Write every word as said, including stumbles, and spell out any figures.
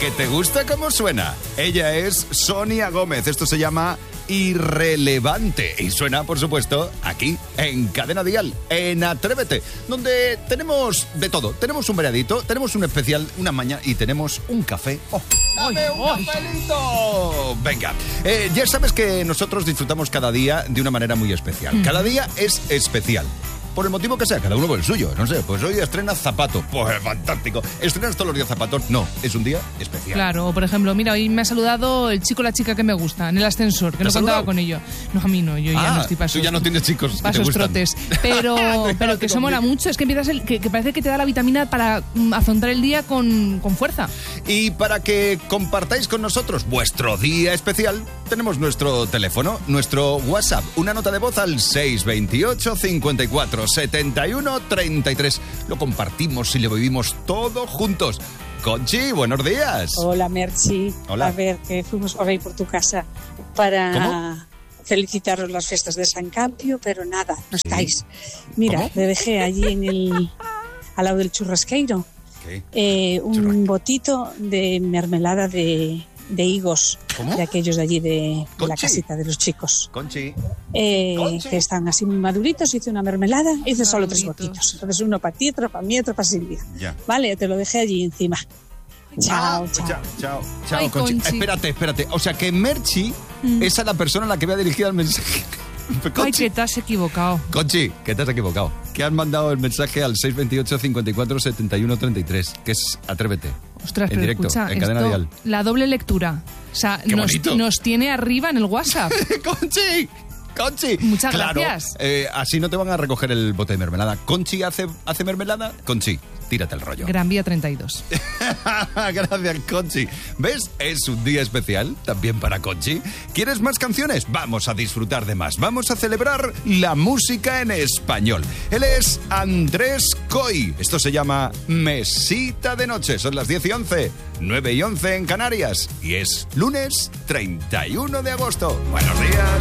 que te gusta cómo suena. Ella es Sonia Gómez. Esto se llama Irrelevante. Y suena, por supuesto, aquí, en Cadena Dial, en Atrévete, donde tenemos de todo. Tenemos un veredito, tenemos un especial, una mañana y tenemos un café. ¡Oh! ¡Dame un cafelito! Venga, eh, ya sabes que nosotros disfrutamos cada día de una manera muy especial. Cada día es especial. Por el motivo que sea, cada uno por el suyo. No sé, pues hoy estrenas zapatos. Pues fantástico. ¿Estrenas todos los días zapatos? No, es un día especial. Claro, o por ejemplo, mira, hoy me ha saludado el chico o la chica que me gusta en el ascensor, que no contaba con ello. No, a mí no, yo ah, ya no estoy para tú ya no tienes chicos que pasos te gustan. trotes. Pero, pero que eso mola mucho, es que empiezas el, que, que parece que te da la vitamina para mm, afrontar el día con, con fuerza. Y para que compartáis con nosotros vuestro día especial, tenemos nuestro teléfono, nuestro WhatsApp, una nota de voz al seis veintiocho cincuenta y cuatro setenta y uno treinta y tres. Lo compartimos y lo vivimos todos juntos. Conchi, buenos días. Hola, Merchi. Hola. A ver, que fuimos por ahí por tu casa para ¿Cómo? felicitaros las fiestas de San Campio, pero nada, no Sí. estáis. Mira, ¿Cómo? le dejé allí en el al lado del churrasqueiro ¿Qué? eh, un Churrasco. botito de mermelada de, de higos. ¿Cómo? De aquellos de allí de, de la Conchi. casita de los chicos. Conchi. Eh, Conchi. que están así muy maduritos. Hice una mermelada, hice solo tres Maduritos. botitos. Entonces uno para ti, otro para mí, otro para Silvia. Ya. Vale, te lo dejé allí encima. Chao, Ah, chao. chao, chao, chao, Ay, Conchi. Conchi. Espérate, espérate. O sea que Merchi es a la persona a la que voy a dirigir el mensaje. Ay, Conchi. que te has equivocado. Conchi, que te has equivocado. Que han mandado el mensaje al seis veintiocho cincuenta y cuatro setenta y uno treinta y tres, que es Atrévete. Ostras, en pero directo, escucha, en Cadena esto, Dial. la doble lectura. O sea, Qué nos, bonito. nos tiene arriba en el WhatsApp. ¡Conchi! ¡Conchi! Muchas claro, gracias. eh, así no te van a recoger el bote de mermelada. ¿Conchi hace, hace mermelada? Conchi, tírate el rollo. Gran Vía treinta y dos. Gracias, Conchi. ¿Ves? Es un día especial también para Conchi. ¿Quieres más canciones? Vamos a disfrutar de más. Vamos a celebrar la música en español. Él es Andrés Coy. Esto se llama Mesita de Noche. Son las diez y once, nueve y once en Canarias. Y es lunes treinta y uno de agosto. Buenos días.